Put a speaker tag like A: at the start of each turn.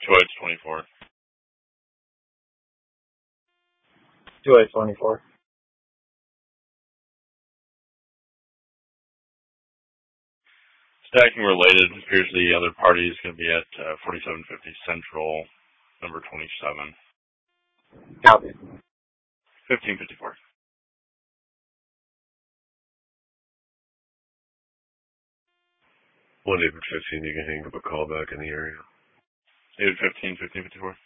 A: 2H24.
B: 2H24.
A: Stacking related. Appears the other party is going to be at 4750 Central, number 27.
B: Copy.
A: 1554.
C: One David 15, you can hang up a call back in the area.
A: David 15, 1554.